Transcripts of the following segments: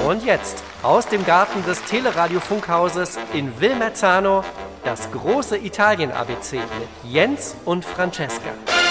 Und jetzt aus dem Garten des Teleradio-Funkhauses in Vilmezzano das große Italien-ABC mit Jens und Francesca.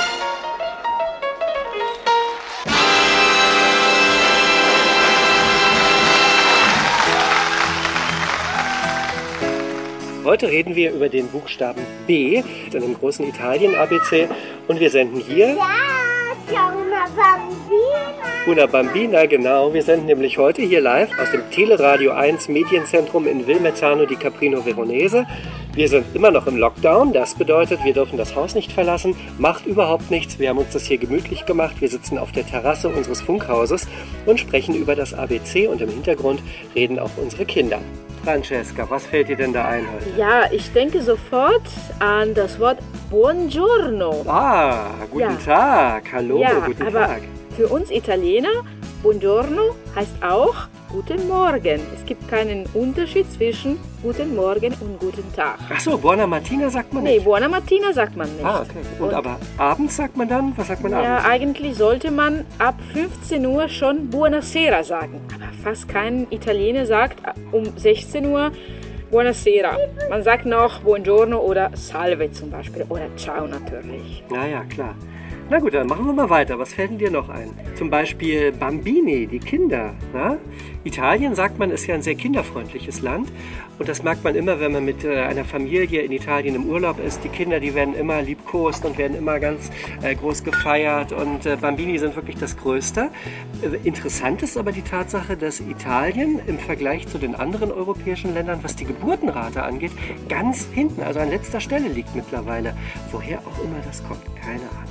Heute reden wir über den Buchstaben B in dem großen Italien-ABC und wir senden hier... Ja, una bambina. Una Bambina, genau. Wir senden nämlich heute hier live aus dem Teleradio 1 Medienzentrum in Vilmezzano di Caprino Veronese. Wir sind immer noch im Lockdown, das bedeutet, wir dürfen das Haus nicht verlassen, macht überhaupt nichts. Wir haben uns das hier gemütlich gemacht. Wir sitzen auf der Terrasse unseres Funkhauses und sprechen über das ABC und im Hintergrund reden auch unsere Kinder. Francesca, was fällt dir denn da ein heute? Ja, ich denke sofort an das Wort Buongiorno. Ah, guten Tag, hallo, ja, guten aber Tag. Für uns Italiener, Buongiorno heißt auch Guten Morgen. Es gibt keinen Unterschied zwischen Guten Morgen und Guten Tag. Ach so, Buona Mattina sagt man nicht? Nee, Buona Mattina sagt man nicht. Ah, okay. Und aber abends sagt man dann? Was sagt man abends? Ja, eigentlich sollte man ab 15 Uhr schon Buonasera sagen. Aber fast kein Italiener sagt um 16 Uhr Buonasera. Man sagt noch Buongiorno oder Salve zum Beispiel oder Ciao natürlich. Ja, klar. Na gut, dann machen wir mal weiter. Was fällt denn dir noch ein? Zum Beispiel Bambini, die Kinder. Na? Italien, sagt man, ist ja ein sehr kinderfreundliches Land. Und das merkt man immer, wenn man mit einer Familie in Italien im Urlaub ist. Die Kinder, die werden immer liebkost und werden immer ganz groß gefeiert. Und Bambini sind wirklich das Größte. Interessant ist aber die Tatsache, dass Italien im Vergleich zu den anderen europäischen Ländern, was die Geburtenrate angeht, ganz hinten, also an letzter Stelle liegt mittlerweile. Woher auch immer das kommt, keine Ahnung.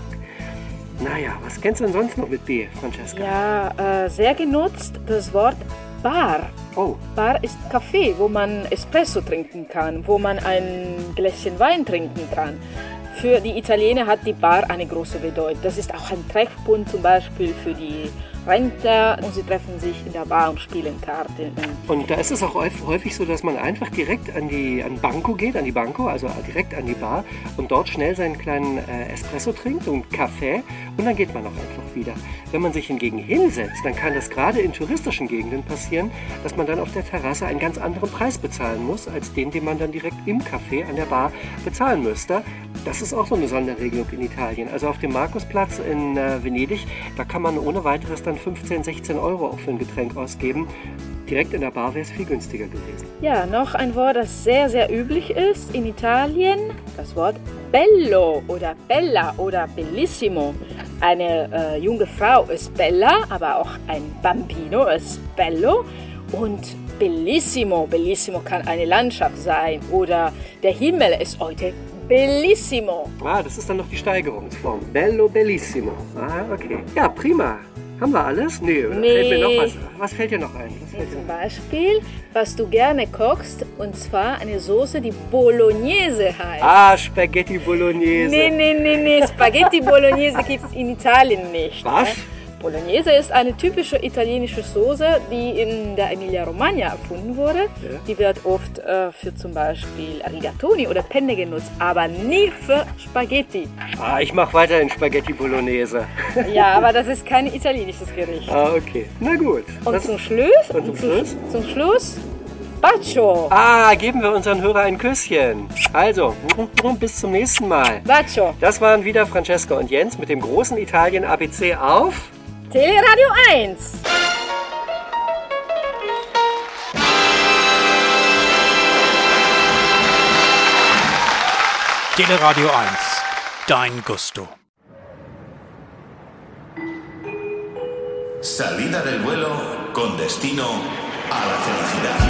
Naja, was kennst du denn sonst noch mit B, Francesca? Ja, sehr genutzt das Wort Bar. Oh. Bar ist Kaffee, wo man Espresso trinken kann, wo man ein Gläschen Wein trinken kann. Für die Italiener hat die Bar eine große Bedeutung. Das ist auch ein Treffpunkt zum Beispiel für die Rentner und sie treffen sich in der Bar und spielen Karten. Und da ist es auch häufig so, dass man einfach direkt an Banco geht, also direkt an die Bar und dort schnell seinen kleinen Espresso trinkt und Kaffee und dann geht man auch einfach wieder. Wenn man sich hingegen hinsetzt, dann kann das gerade in touristischen Gegenden passieren, dass man dann auf der Terrasse einen ganz anderen Preis bezahlen muss, als den man dann direkt im Café an der Bar bezahlen müsste. Das ist auch so eine Sonderregelung in Italien. Also auf dem Markusplatz in Venedig, da kann man ohne weiteres dann 15, 16 Euro auch für ein Getränk ausgeben. Direkt in der Bar wäre es viel günstiger gewesen. Ja, noch ein Wort, das sehr, sehr üblich ist in Italien, das Wort Bello oder Bella oder Bellissimo. Eine junge Frau ist Bella, aber auch ein Bambino ist Bello. Und Bellissimo, Bellissimo kann eine Landschaft sein oder der Himmel ist heute Bellissimo. Ah, das ist dann noch die Steigerungsform. Bello, Bellissimo. Ah, okay. Ja, prima. Haben wir alles? Nee. Fällt mir noch was. Was fällt dir noch ein? Zum Beispiel, was du gerne kochst, und zwar eine Soße, die Bolognese heißt. Ah, Spaghetti Bolognese. Nee. Spaghetti Bolognese gibt es in Italien nicht. Was? Bolognese ist eine typische italienische Soße, die in der Emilia-Romagna erfunden wurde. Ja. Die wird oft für zum Beispiel Rigatoni oder Penne genutzt, aber nie für Spaghetti. Ah, ich mache weiterhin Spaghetti Bolognese. Ja, aber das ist kein italienisches Gericht. Ah, okay. Na gut. Und zum Schluss Bacio. Ah, geben wir unseren Hörer ein Küsschen. Also, bis zum nächsten Mal. Bacio. Das waren wieder Francesca und Jens mit dem großen Italien-ABC auf Teleradio 1. Teleradio 1. Dein Gusto. Salida del vuelo con destino a la felicidad.